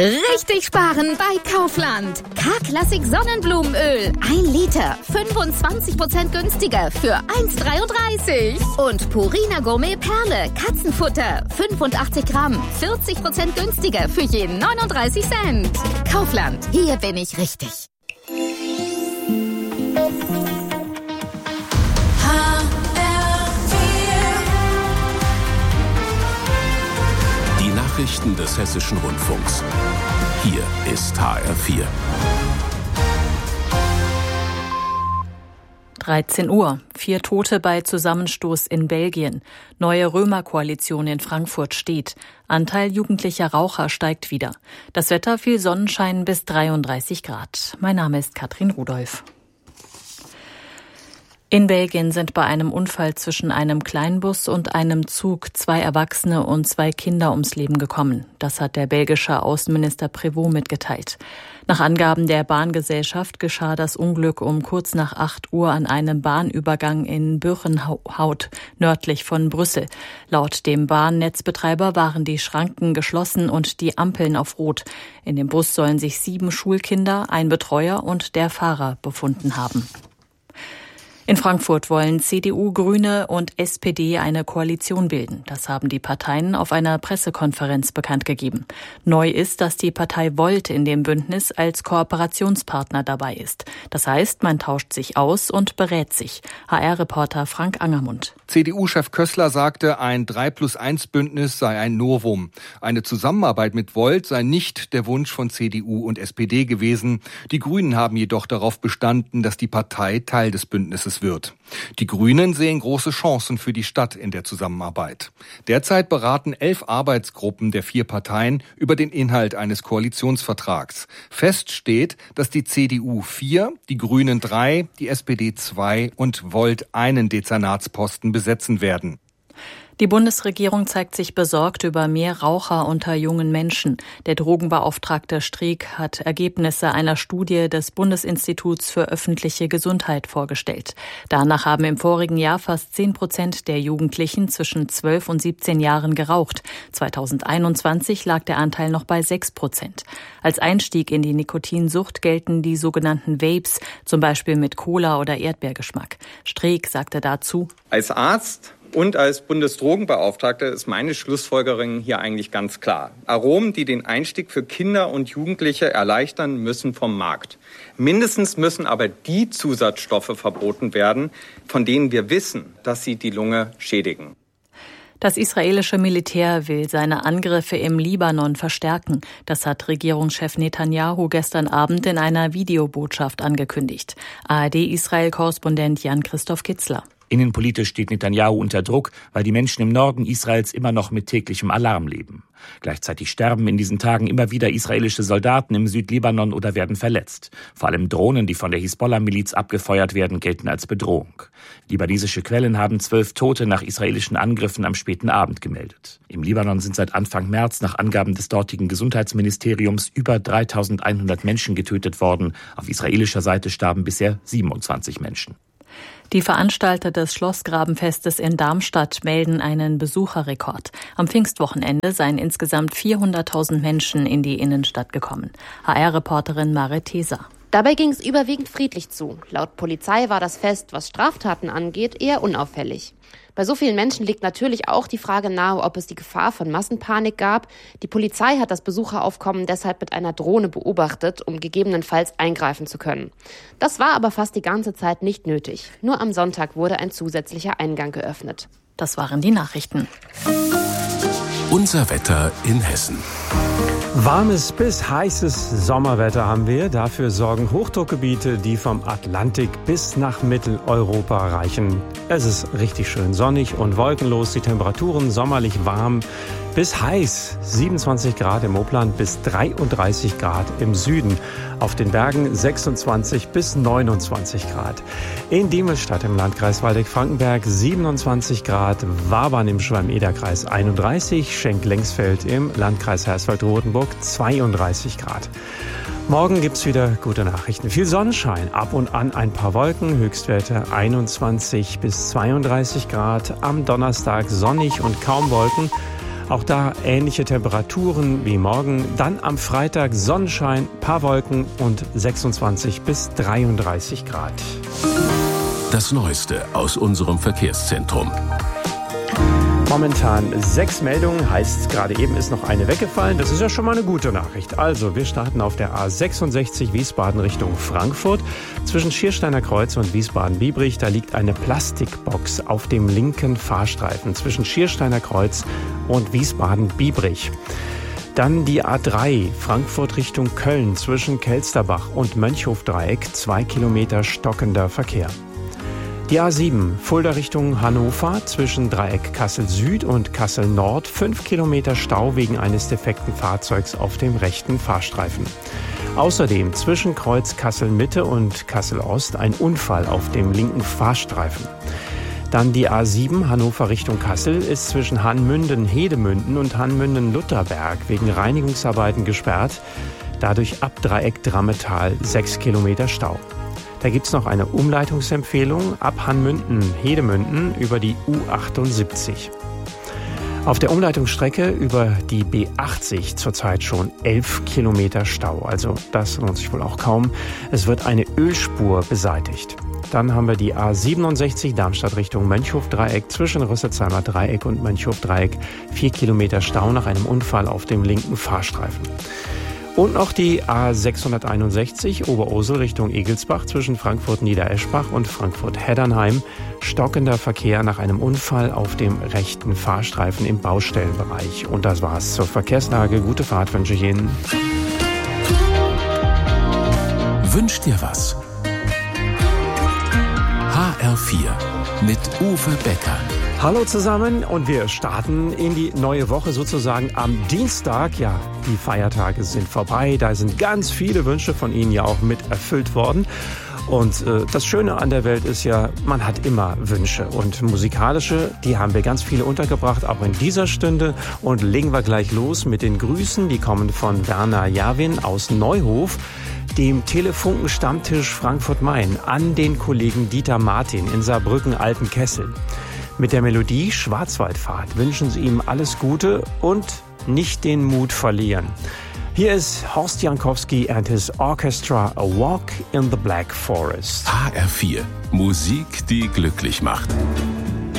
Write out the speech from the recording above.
Richtig sparen bei Kaufland. K-Klassik Sonnenblumenöl. 1 Liter. 25% günstiger für 1,33. Und Purina Gourmet Perle. Katzenfutter. 85 Gramm. 40% günstiger für jeden 39 Cent. Kaufland. Hier bin ich richtig. Nachrichten des Hessischen Rundfunks. Hier ist HR4. 13 Uhr. 4 Tote bei Zusammenstoß in Belgien. Neue Römerkoalition in Frankfurt steht. Anteil jugendlicher Raucher steigt wieder. Das Wetter: viel Sonnenschein bis 33 Grad. Mein Name ist Katrin Rudolph. In Belgien sind bei einem Unfall zwischen einem Kleinbus und einem Zug 2 Erwachsene und 2 Kinder ums Leben gekommen. Das hat der belgische Außenminister Prévost mitgeteilt. Nach Angaben der Bahngesellschaft geschah das Unglück um kurz nach 8 Uhr an einem Bahnübergang in Buchenhout, nördlich von Brüssel. Laut dem Bahnnetzbetreiber waren die Schranken geschlossen und die Ampeln auf Rot. In dem Bus sollen sich 7 Schulkinder, ein Betreuer und der Fahrer befunden haben. In Frankfurt wollen CDU, Grüne und SPD eine Koalition bilden. Das haben die Parteien auf einer Pressekonferenz bekannt gegeben. Neu ist, dass die Partei Volt in dem Bündnis als Kooperationspartner dabei ist. Das heißt, man tauscht sich aus und berät sich. HR-Reporter Frank Angermund. CDU-Chef Kössler sagte, ein 3+1-Bündnis sei ein Novum. Eine Zusammenarbeit mit Volt sei nicht der Wunsch von CDU und SPD gewesen. Die Grünen haben jedoch darauf bestanden, dass die Partei Teil des Bündnisses wird. Die Grünen sehen große Chancen für die Stadt in der Zusammenarbeit. Derzeit beraten 11 Arbeitsgruppen der 4 Parteien über den Inhalt eines Koalitionsvertrags. Fest steht, dass die CDU 4, die Grünen 3, die SPD 2 und Volt einen Dezernatsposten besetzen werden. Die Bundesregierung zeigt sich besorgt über mehr Raucher unter jungen Menschen. Der Drogenbeauftragte Streeck hat Ergebnisse einer Studie des Bundesinstituts für öffentliche Gesundheit vorgestellt. Danach haben im vorigen Jahr fast 10% der Jugendlichen zwischen 12 und 17 Jahren geraucht. 2021 lag der Anteil noch bei 6%. Als Einstieg in die Nikotinsucht gelten die sogenannten Vapes, zum Beispiel mit Cola- oder Erdbeergeschmack. Streeck sagte dazu: Als Arzt und als Bundesdrogenbeauftragter ist meine Schlussfolgerung hier eigentlich ganz klar. Aromen, die den Einstieg für Kinder und Jugendliche erleichtern, müssen vom Markt. Mindestens müssen aber die Zusatzstoffe verboten werden, von denen wir wissen, dass sie die Lunge schädigen. Das israelische Militär will seine Angriffe im Libanon verstärken. Das hat Regierungschef Netanyahu gestern Abend in einer Videobotschaft angekündigt. ARD-Israel-Korrespondent Jan-Christoph Kitzler. Innenpolitisch steht Netanyahu unter Druck, weil die Menschen im Norden Israels immer noch mit täglichem Alarm leben. Gleichzeitig sterben in diesen Tagen immer wieder israelische Soldaten im Südlibanon oder werden verletzt. Vor allem Drohnen, die von der Hisbollah-Miliz abgefeuert werden, gelten als Bedrohung. Libanesische Quellen haben 12 Tote nach israelischen Angriffen am späten Abend gemeldet. Im Libanon sind seit Anfang März nach Angaben des dortigen Gesundheitsministeriums über 3.100 Menschen getötet worden. Auf israelischer Seite starben bisher 27 Menschen. Die Veranstalter des Schlossgrabenfestes in Darmstadt melden einen Besucherrekord. Am Pfingstwochenende seien insgesamt 400.000 Menschen in die Innenstadt gekommen. HR-Reporterin Marit Theser. Dabei ging es überwiegend friedlich zu. Laut Polizei war das Fest, was Straftaten angeht, eher unauffällig. Bei so vielen Menschen liegt natürlich auch die Frage nahe, ob es die Gefahr von Massenpanik gab. Die Polizei hat das Besucheraufkommen deshalb mit einer Drohne beobachtet, um gegebenenfalls eingreifen zu können. Das war aber fast die ganze Zeit nicht nötig. Nur am Sonntag wurde ein zusätzlicher Eingang geöffnet. Das waren die Nachrichten. Unser Wetter in Hessen. Warmes bis heißes Sommerwetter haben wir. Dafür sorgen Hochdruckgebiete, die vom Atlantik bis nach Mitteleuropa reichen. Es ist richtig schön sonnig und wolkenlos. Die Temperaturen sommerlich warm bis heiß. 27 Grad im Oberland bis 33 Grad im Süden. Auf den Bergen 26 bis 29 Grad. In Diemelstadt im Landkreis Waldeck-Frankenberg 27 Grad. Wabern im Schwalm-Eder-Kreis 31. Schenk-Lengsfeld im Landkreis Hersfeld-Rotenburg 32 Grad. Morgen gibt's wieder gute Nachrichten. Viel Sonnenschein, ab und an ein paar Wolken, Höchstwerte 21 bis 32 Grad. Am Donnerstag sonnig und kaum Wolken. Auch da ähnliche Temperaturen wie morgen. Dann am Freitag Sonnenschein, paar Wolken und 26 bis 33 Grad. Das Neueste aus unserem Verkehrszentrum. Momentan 6 Meldungen, heißt gerade eben ist noch eine weggefallen. Das ist ja schon mal eine gute Nachricht. Also, wir starten auf der A66 Wiesbaden Richtung Frankfurt. Zwischen Schiersteiner Kreuz und Wiesbaden-Biebrich, da liegt eine Plastikbox auf dem linken Fahrstreifen zwischen Schiersteiner Kreuz und Wiesbaden-Biebrich. Dann die A3 Frankfurt Richtung Köln zwischen Kelsterbach und Mönchhofdreieck, 2 Kilometer stockender Verkehr. Die A7 Fulda Richtung Hannover zwischen Dreieck Kassel Süd und Kassel Nord, 5 Kilometer Stau wegen eines defekten Fahrzeugs auf dem rechten Fahrstreifen. Außerdem zwischen Kreuz Kassel Mitte und Kassel Ost ein Unfall auf dem linken Fahrstreifen. Dann die A7 Hannover Richtung Kassel ist zwischen Hanmünden-Hedemünden und Hanmünden-Lutherberg wegen Reinigungsarbeiten gesperrt. Dadurch ab Dreieck Drammetal 6 Kilometer Stau. Da gibt's noch eine Umleitungsempfehlung ab Hanmünden-Hedemünden über die U78. Auf der Umleitungsstrecke über die B80 zurzeit schon 11 Kilometer Stau. Also das lohnt sich wohl auch kaum. Es wird eine Ölspur beseitigt. Dann haben wir die A67 Darmstadt Richtung Mönchhofdreieck zwischen Rüsselsheimer Dreieck und Mönchhofdreieck. 4 Kilometer Stau nach einem Unfall auf dem linken Fahrstreifen. Und noch die A661 Oberursel Richtung Egelsbach zwischen Frankfurt-Niedereschbach und Frankfurt-Heddernheim. Stockender Verkehr nach einem Unfall auf dem rechten Fahrstreifen im Baustellenbereich. Und das war's zur Verkehrslage. Gute Fahrt wünsche ich Ihnen. Wünsch dir was? HR4 mit Uwe Becker. Hallo zusammen und wir starten in die neue Woche sozusagen am Dienstag. Ja, die Feiertage sind vorbei, da sind ganz viele Wünsche von Ihnen ja auch mit erfüllt worden. Und das Schöne an der Welt ist ja, man hat immer Wünsche und musikalische, die haben wir ganz viele untergebracht, auch in dieser Stunde. Und legen wir gleich los mit den Grüßen, die kommen von Werner Jawin aus Neuhof, dem Telefunken-Stammtisch Frankfurt-Main, an den Kollegen Dieter Martin in Saarbrücken-Altenkessel. Mit der Melodie Schwarzwaldfahrt wünschen Sie ihm alles Gute und nicht den Mut verlieren. Hier ist Horst Jankowski and his Orchestra, A Walk in the Black Forest. HR4, Musik, die glücklich macht.